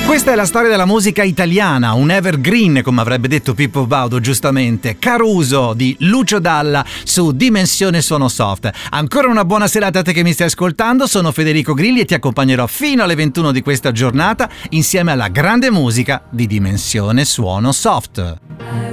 Questa è la storia della musica italiana, un evergreen, come avrebbe detto Pippo Baudo giustamente. Caruso di Lucio Dalla su Dimensione Suono Soft. Ancora una buona serata a te che mi stai ascoltando, sono Federico Grilli e ti accompagnerò fino alle 21 di questa giornata insieme alla grande musica di Dimensione Suono Soft.